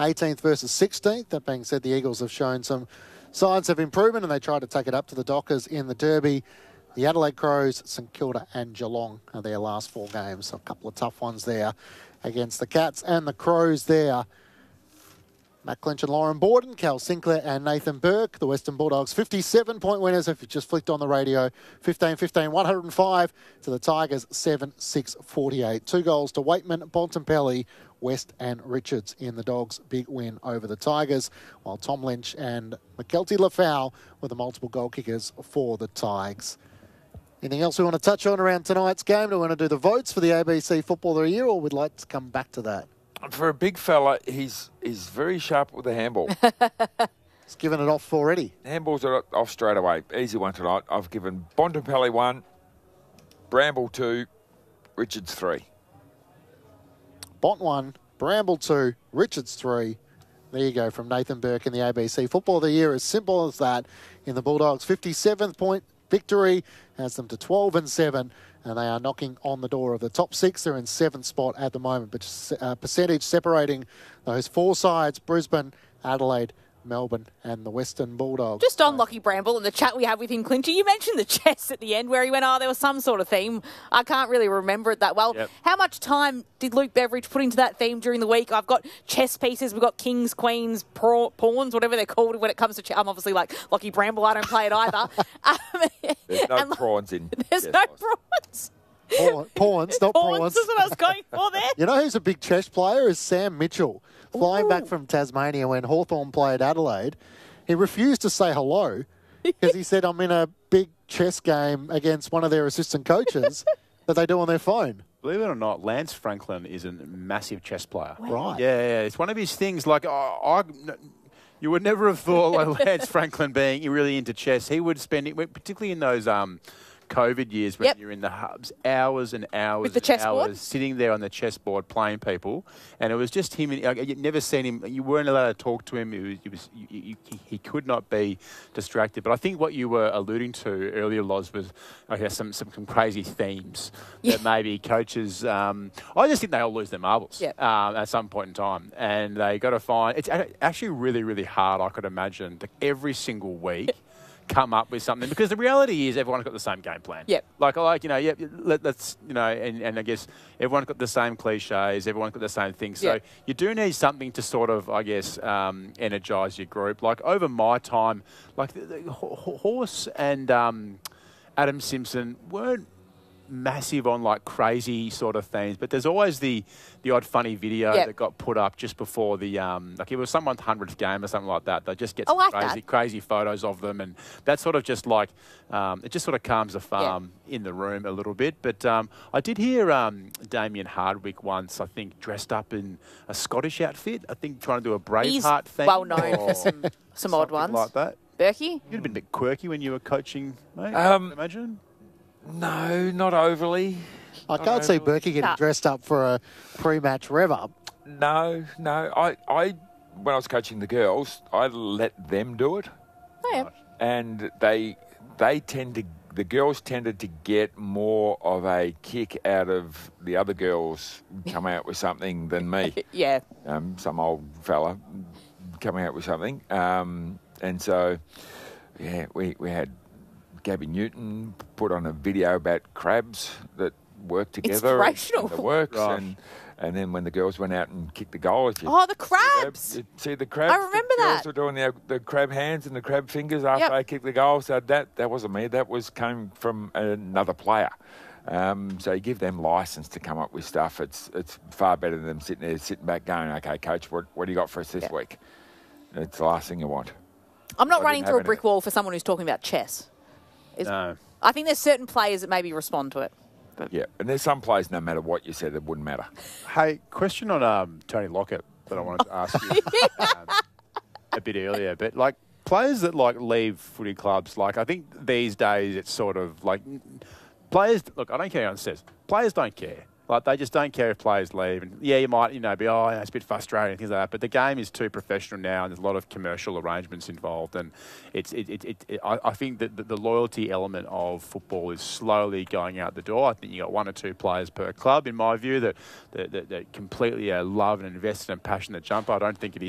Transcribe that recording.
18th versus 16th. That being said, the Eagles have shown some signs of improvement and they tried to take it up to the Dockers in the Derby. The Adelaide Crows, St Kilda and Geelong are their last 4 games. So a couple of tough ones there against the Cats and the Crows there. Matt Clinch and Lauren Borden, Cal Sinclair and Nathan Burke. The Western Bulldogs 57-point winners if you just flicked on the radio. 15-15, 105 to the Tigers 7-6-48. 2 goals to Waitman, Bontempelli, West and Richards in the Dogs' big win over the Tigers, while Tom Lynch and McKelty Lafau were the multiple goal kickers for the Tigers. Anything else we want to touch on around tonight's game? Do we want to do the votes for the ABC Footballer of the Year, or we'd like to come back to that? For a big fella, he's very sharp with the handball. He's given it off already. Handballs are off straight away. Easy one tonight. I've given Bontempelli 1, Bramble 2, Richards 3. Bont 1, Bramble 2, Richards 3. There you go from Nathan Burke in the ABC Football of the Year. As simple as that. In the Bulldogs' 57th point victory has them to 12-7. And they are knocking on the door of the top 6. They're in 7th spot at the moment. But percentage separating those 4 sides, Brisbane, Adelaide, Melbourne and the Western Bulldogs. Just on Lockie Bramble and the chat we had with him, Clinchy, you mentioned the chess at the end where he went, there was some sort of theme. I can't really remember it that well. Yep. How much time did Luke Beveridge put into that theme during the week? I've got chess pieces. We've got kings, queens, pawns, whatever they're called when it comes to chess. I'm obviously like Lockie Bramble. I don't play it either. There's no prawns in. There's no prawns. Pawns, not prawns. That's what I was going for there. You know who's a big chess player is Sam Mitchell. Flying back from Tasmania when Hawthorn played Adelaide. He refused to say hello because he said, I'm in a big chess game against one of their assistant coaches that they do on their phone. Believe it or not, Lance Franklin is a massive chess player. Wow. Right. Yeah, it's one of his things. Like, you would never have thought like Lance Franklin being really into chess. He would spend it, particularly in those COVID years when you're in the hubs, hours and hours with the chessboard, sitting there on the chessboard playing people, and it was just him. You'd never seen him. You weren't allowed to talk to him. He could not be distracted. But I think what you were alluding to earlier, Loz, was some crazy themes that maybe coaches. I just think they all lose their marbles at some point in time, and they got to find. It's actually really, really hard. I could imagine every single week. Come up with something, because the reality is everyone's got the let's and I guess everyone's got the same cliches, everyone's got the same things. So you do need something to sort of, I guess, energise your group. Like over my time, like the Horse and Adam Simpson weren't massive on like crazy sort of themes, but there's always the odd funny video that got put up just before the like it was someone's 100th game or something like that. They just get some crazy photos of them, and that sort of just like it just sort of calms the farm in the room a little bit. But I did hear Damien Hardwick once, I think, dressed up in a Scottish outfit. I think trying to do a Braveheart thing. Well known for some odd ones like that. Berkey, you'd have been a bit quirky when you were coaching, mate. I imagine. No, not overly. I can't see Berkey getting dressed up for a pre-match rev-up. No. I when I was coaching the girls, I let them do it. Oh, yeah. And the girls tended to get more of a kick out of the other girls come out with something than me. Some old fella coming out with something. And so, we had Gabby Newton put on a video about crabs that work together. Inspirational. And the works. And then when the girls went out and kicked the goal. The crabs. See the crabs? I remember the that. Girls were doing the crab hands and the crab fingers after they kicked the goal. So that wasn't me. That came from another player. So you give them license to come up with stuff. It's far better than them sitting back going, okay, coach, what do you got for us this week? It's the last thing you want. I'm not running through a brick wall for someone who's talking about chess. No. I think there's certain players that maybe respond to it. But and there's some players, no matter what you said, it wouldn't matter. Hey, question on Tony Lockett that I wanted to ask you a bit earlier. But, like, players that, like, leave footy clubs, like, I think these days it's sort of, like, players, look, I don't care what anyone says. Players don't care. Like, they just don't care if players leave. And, you might, be, it's a bit frustrating and things like that. But the game is too professional now, and there's a lot of commercial arrangements involved. And I think that the loyalty element of football is slowly going out the door. I think you got 1 or 2 players per club, in my view, that completely love and invested and passionate jumper. I don't think it is